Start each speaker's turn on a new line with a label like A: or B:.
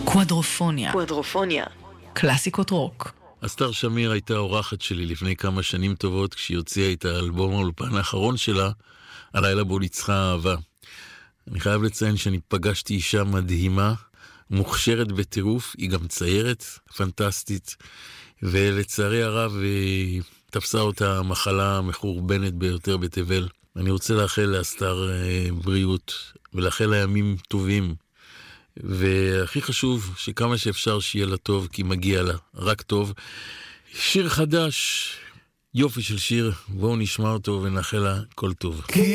A: קוואדרופוניה.
B: קוואדרופוניה.
A: קלאסיקות רוק.
C: אסתר שמיר הייתה אורחת שלי לפני כמה שנים טובות, כשהיא הוציאה את האלבום האולפן האחרון שלה, הלילה בו ניצחה אהבה. אני חייב לציין שאני פגשתי אישה מדהימה, מוכשרת בטירוף, היא גם ציירת, פנטסטית, ולצערי הרב תפסה אותה המחלה המחורבנת ביותר בתבל. אני רוצה לאחל לאסתר בריאות, ולאחל לה ימים טובים, והכי חשוב שכמה שאפשר שיהיה לה טוב, כי מגיע לה רק טוב. שיר חדש, יופי של שיר, בואו נשמע אותו ונאחל לה כל טוב.